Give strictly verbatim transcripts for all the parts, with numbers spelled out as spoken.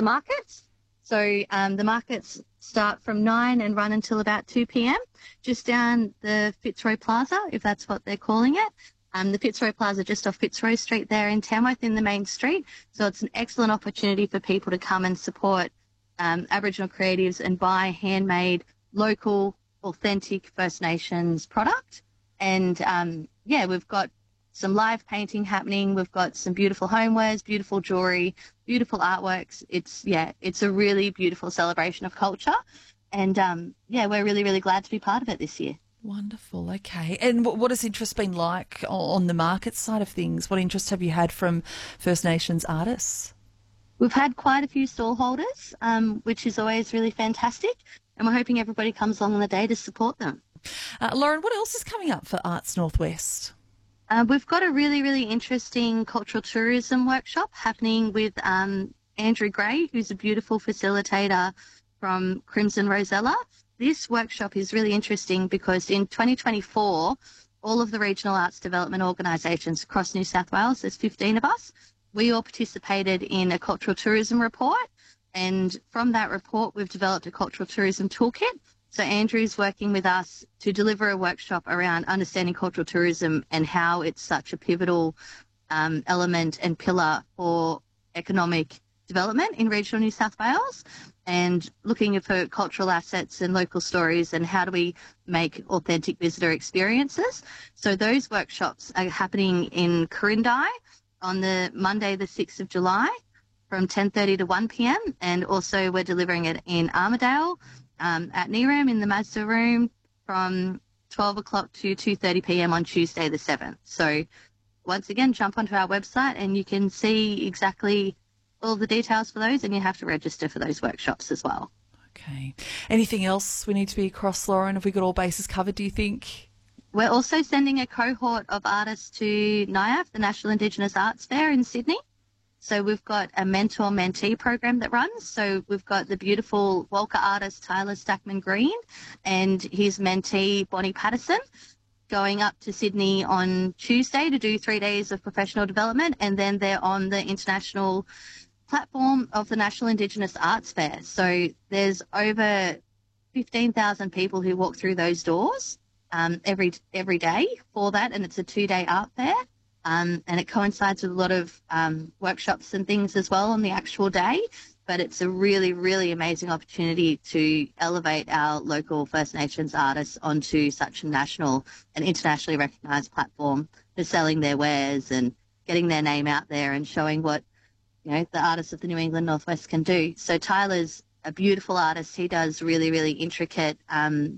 the markets. So um, the markets start from nine and run until about two p.m. just down the Fitzroy Plaza, if that's what they're calling it. Um, the Fitzroy Plaza just off Fitzroy Street there in Tamworth in the main street. So it's an excellent opportunity for people to come and support um, Aboriginal creatives and buy handmade, local, authentic First Nations product. And, um, yeah, we've got some live painting happening. We've got some beautiful homewares, beautiful jewellery, beautiful artworks. It's, yeah, it's a really beautiful celebration of culture. And, um, yeah, we're really, really glad to be part of it this year. Wonderful. Okay. And what has interest been like on the market side of things? What interest have you had from First Nations artists? We've had quite a few stall holders, um, which is always really fantastic. And we're hoping everybody comes along on the day to support them. Uh, Lauren, what else is coming up for Arts Northwest? Uh, we've got a really, really interesting cultural tourism workshop happening with um, Andrew Gray, who's a beautiful facilitator from Crimson Rosella. This workshop is really interesting because in twenty twenty-four, all of the regional arts development organisations across New South Wales, there's fifteen of us, we all participated in a cultural tourism report. And from that report, we've developed a cultural tourism toolkit. So Andrew's working with us to deliver a workshop around understanding cultural tourism and how it's such a pivotal um, element and pillar for economic development in regional New South Wales, and looking for cultural assets and local stories and how do we make authentic visitor experiences. So those workshops are happening in Quirindi on the Monday, the sixth of July from ten thirty to one p.m. And also we're delivering it in Armidale um, at Neeram in the Mazda room from twelve o'clock to two thirty p.m. on Tuesday the seventh. So once again, jump onto our website and you can see exactly all the details for those, and you have to register for those workshops as well. Okay. Anything else we need to be across, Lauren? Have we got all bases covered, do you think? We're also sending a cohort of artists to NIAF, the National Indigenous Arts Fair in Sydney. So we've got a mentor-mentee program that runs. So we've got the beautiful Walker artist Tyler Stackman Green and his mentee Bonnie Patterson going up to Sydney on Tuesday to do three days of professional development, and then they're on the international platform of the National Indigenous Arts Fair. So there's over fifteen thousand people who walk through those doors um, every every day for that, and it's a two-day art fair, um, and it coincides with a lot of um, workshops and things as well on the actual day. But it's a really, really amazing opportunity to elevate our local First Nations artists onto such a national and internationally recognised platform for selling their wares and getting their name out there and showing what, you know, the artists of the New England Northwest can do. So Tyler's a beautiful artist. He does really, really intricate, um,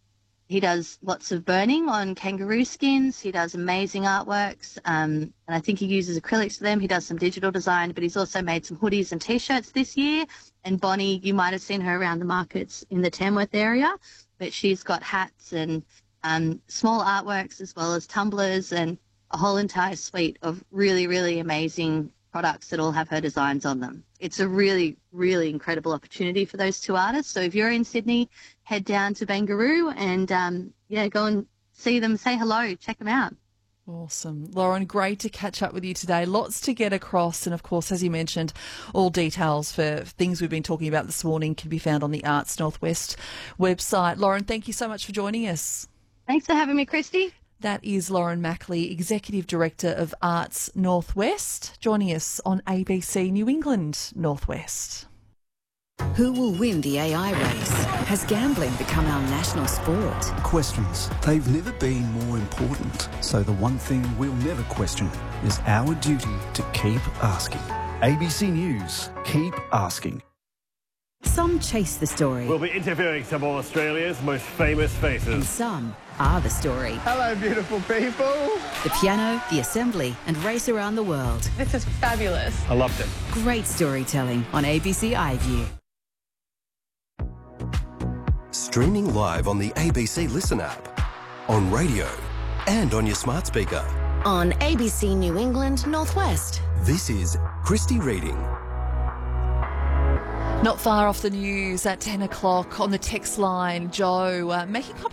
he does lots of burning on kangaroo skins. He does amazing artworks, um, and I think he uses acrylics for them. He does some digital design, but he's also made some hoodies and T-shirts this year. And Bonnie, you might have seen her around the markets in the Tamworth area, but she's got hats and um, small artworks as well as tumblers and a whole entire suite of really, really amazing products that all have her designs on them. It's a really, really incredible opportunity for those two artists. So if you're in Sydney, head down to Barangaroo and, um, yeah, go and see them, say hello, check them out. Awesome. Lauren, great to catch up with you today. Lots to get across. And, of course, as you mentioned, all details for things we've been talking about this morning can be found on the Arts Northwest website. Lauren, thank you so much for joining us. Thanks for having me, Christy. That is Lauren Mackley, Executive Director of Arts Northwest, joining us on A B C New England Northwest. Who will win the A I race? Has gambling become our national sport? Questions. They've never been more important. So the one thing we'll never question is our duty to keep asking. A B C News. Keep asking. Some chase the story. We'll be interviewing some of Australia's most famous faces. And some are the story. Hello, beautiful people. The piano, the assembly, and race around the world. This is fabulous. I loved it. Great storytelling on A B C iView. Streaming live on the A B C Listen app, on radio, and on your smart speaker. On A B C New England Northwest. This is Christy Reading. Not far off the news at ten o'clock on the text line, Joe, uh, making comments